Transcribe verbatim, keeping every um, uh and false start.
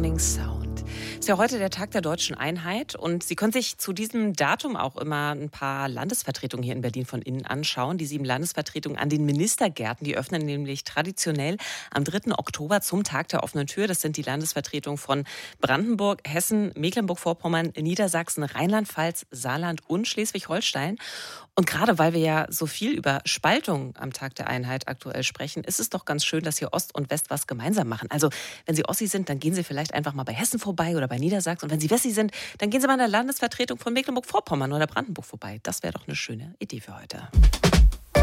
Morning Sound. Ist ja heute der Tag der deutschen Einheit und Sie können sich zu diesem Datum auch immer ein paar Landesvertretungen hier in Berlin von innen anschauen. Die sieben Landesvertretungen an den Ministergärten, die öffnen nämlich traditionell am dritten Oktober zum Tag der offenen Tür. Das sind die Landesvertretungen von Brandenburg, Hessen, Mecklenburg-Vorpommern, Niedersachsen, Rheinland-Pfalz, Saarland und Schleswig-Holstein. Und gerade weil wir ja so viel über Spaltung am Tag der Einheit aktuell sprechen, ist es doch ganz schön, dass hier Ost und West was gemeinsam machen. Also wenn Sie Ossi sind, dann gehen Sie vielleicht einfach mal bei Hessen vorbei oder bei Niedersachsen. Und wenn Sie Wessi sind, dann gehen Sie mal in der Landesvertretung von Mecklenburg-Vorpommern oder Brandenburg vorbei. Das wäre doch eine schöne Idee für heute.